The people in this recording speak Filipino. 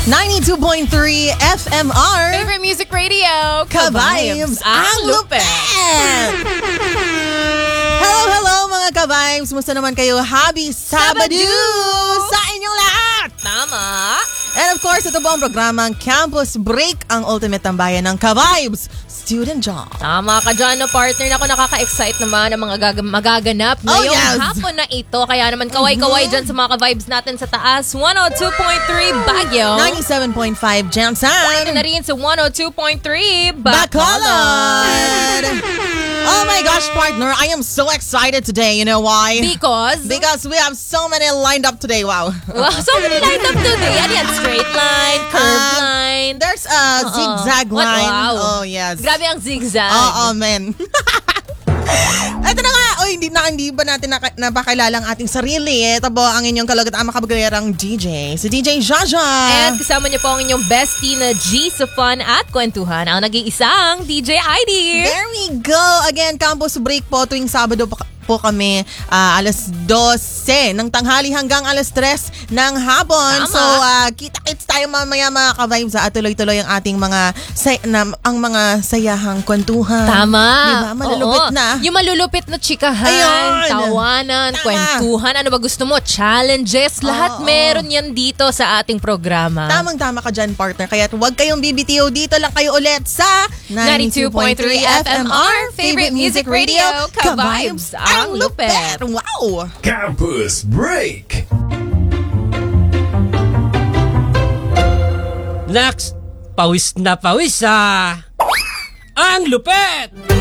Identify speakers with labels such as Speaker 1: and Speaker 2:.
Speaker 1: 92.3 FMR.
Speaker 2: Favorite music radio,
Speaker 1: Ka-Vibes, ang lupet! Hello mga Ka-Vibes! Musta naman kayo? Happy Sabado sa inyong lahat!
Speaker 2: Tama.
Speaker 1: And of course, ito po ang programang Campus Break, ang ultimate tambayan ng Ka-Vibes Student Job.
Speaker 2: Tama ka dyan, no, partner. Ako nakaka-excite naman ang mga magaganap ngayong hapon na ito. Kaya naman kaway-kaway dyan sa mga ka-vibes natin sa taas. 102.3 Baguio.
Speaker 1: 97.5 Jansan.
Speaker 2: Ito na rin sa 102.3
Speaker 1: Bacolod. Oh my gosh, partner, I am so excited today. You know why?
Speaker 2: Because
Speaker 1: we have so many lined up today. Wow.
Speaker 2: So many lined up today. Yan, straight line, curved line.
Speaker 1: There's a zigzag line.
Speaker 2: Wow.
Speaker 1: Oh, yes.
Speaker 2: Grabe ang zigzag.
Speaker 1: Oo, man. Ito na nga. Hindi ba natin napakilala ang ating sarili? Ito po ang inyong kalagatan makabagarang DJ. Si DJ Jaja.
Speaker 2: And kasama niyo po ang inyong bestie na G sa fun at kwentuhan. Ang nag-iisang DJ ID.
Speaker 1: There we go. Again, Campus Break po tuwing Sabado po kami alas 12 ng tanghali hanggang alas 3 ng hapon.
Speaker 2: Tama.
Speaker 1: So, kita-kits tayo mamaya mga ka-vibes at tuloy-tuloy ang ating mga sayahang kwentuhan.
Speaker 2: Tama.
Speaker 1: Diba? Malulupit na.
Speaker 2: Yung malulupit na chikahan,
Speaker 1: Ayun.
Speaker 2: tawanan, kwentuhan, ano ba gusto mo, challenges, lahat meron yan dito sa ating programa.
Speaker 1: Tamang-tama ka dyan, partner. Kaya huwag kayong BBTO. Dito lang kayo ulit sa
Speaker 2: 92.3 FMR, favorite music radio, Ka-Vibes, ang lupet.
Speaker 1: Wow!
Speaker 3: Campus Break!
Speaker 4: Next, pawis na pawis ang lupet!